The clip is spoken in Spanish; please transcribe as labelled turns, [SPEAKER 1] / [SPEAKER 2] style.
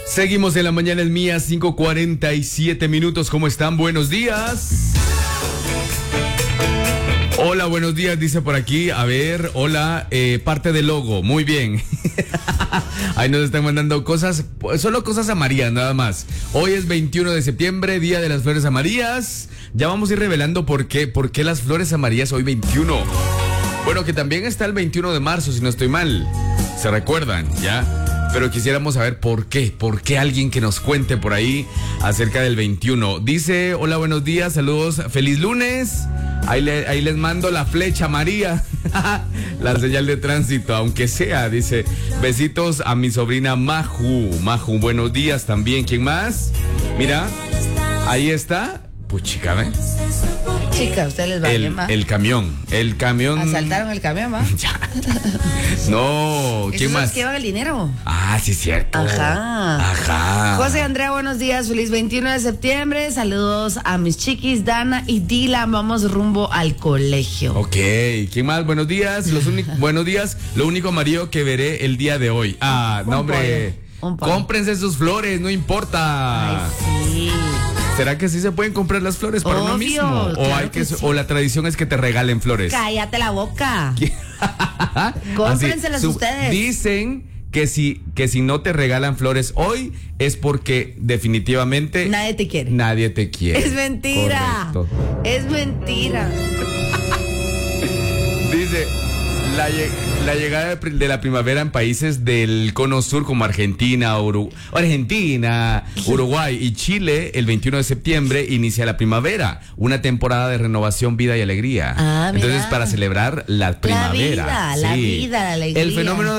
[SPEAKER 1] Seguimos en La Mañana es Mía, 5:47 minutos. ¿Cómo están? Buenos días. Hola, buenos días, dice por aquí. A ver, hola, parte del logo. Muy bien. Ahí nos están mandando cosas, solo cosas amarillas, nada más. Hoy es 21 de septiembre, Día de las Flores Amarillas. Ya vamos a ir revelando por qué las flores amarillas hoy 21. Bueno, que también está el 21 de marzo, si no estoy mal. ¿Se recuerdan? ¿Ya? Pero quisiéramos saber por qué alguien que nos cuente por ahí acerca del 21. Dice, hola, buenos días, saludos, feliz lunes. Ahí les mando la flecha María, la señal de tránsito, aunque sea, dice, besitos a mi sobrina Maju, buenos días también. ¿Quién más? Mira, ahí está, pues chica, ¿ven?
[SPEAKER 2] Chica, usted les va bien, ¿va?
[SPEAKER 1] El camión.
[SPEAKER 2] Asaltaron el camión, ¿va?
[SPEAKER 1] Ya. No, ¿quién más?
[SPEAKER 2] ¿Esos que llevan el dinero?
[SPEAKER 1] Ah, sí, cierto.
[SPEAKER 2] Ajá. José Andrea, buenos días, feliz 21 de septiembre. Saludos a mis chiquis, Dana y Dylan. Vamos rumbo al colegio.
[SPEAKER 1] Ok, ¿quién más? Buenos días. Buenos días. Lo único amarillo que veré el día de hoy. No, hombre. Cómprense sus flores, no importa.
[SPEAKER 2] Ay, sí.
[SPEAKER 1] ¿Será que sí se pueden comprar las flores para uno mismo?
[SPEAKER 2] Claro
[SPEAKER 1] O la tradición es que te regalen flores.
[SPEAKER 2] Cállate la boca. Cómprenselas ustedes.
[SPEAKER 1] Dicen que si no te regalan flores hoy es porque definitivamente
[SPEAKER 2] nadie te quiere.
[SPEAKER 1] Nadie te quiere.
[SPEAKER 2] Es mentira.
[SPEAKER 1] Correcto.
[SPEAKER 2] Es mentira.
[SPEAKER 1] Dice, la llegada de la primavera en países del cono sur como Argentina, Uruguay y Chile, el 21 de septiembre inicia la primavera, una temporada de renovación, vida y alegría.
[SPEAKER 2] Mira.
[SPEAKER 1] Entonces, para celebrar la primavera.
[SPEAKER 2] La vida, la alegría.
[SPEAKER 1] El fenómeno